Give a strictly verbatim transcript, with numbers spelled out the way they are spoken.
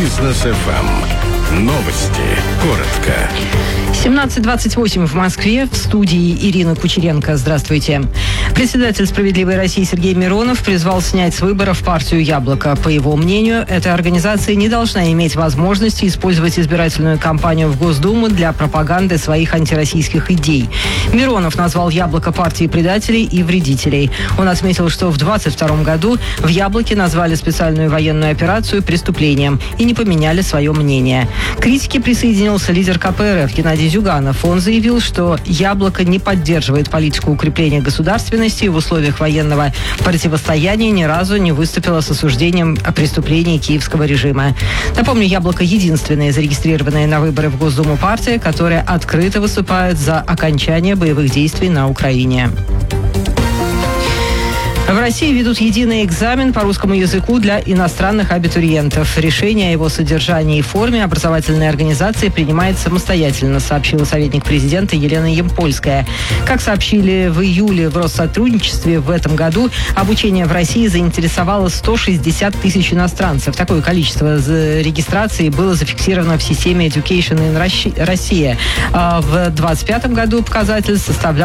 Бизнес эф эм. Новости. Коротко. семнадцать двадцать восемь в Москве. В студии Ирина Кучеренко. Здравствуйте. Председатель «Справедливой России» Сергей Миронов призвал снять с выборов партию «Яблоко». По его мнению, эта организация не должна иметь возможности использовать избирательную кампанию в Госдуму для пропаганды своих антироссийских идей. Миронов назвал «Яблоко» партией предателей и вредителей. Он отметил, что в двадцать втором году в «Яблоке» назвали специальную военную операцию преступлением и не поменяли свое мнение. К критике присоединился лидер ка пэ эр эф Геннадий Зюганов. Он заявил, что «Яблоко» не поддерживает политику укрепления государственности и в условиях военного противостояния ни разу не выступило с осуждением о преступлении киевского режима. Напомню, «Яблоко» — единственная зарегистрированная на выборы в Госдуму партия, которая открыто выступает за окончание боевых действий на Украине. В России ведут единый экзамен по русскому языку для иностранных абитуриентов. Решение о его содержании и форме образовательной организации принимает самостоятельно, сообщила советник президента Елена Ямпольская. Как сообщили в июле в Россотрудничестве, в этом году обучение в России заинтересовало сто шестьдесят тысяч иностранцев. Такое количество регистраций было зафиксировано в системе Education in Россия. В двадцать пятом году показатель составлял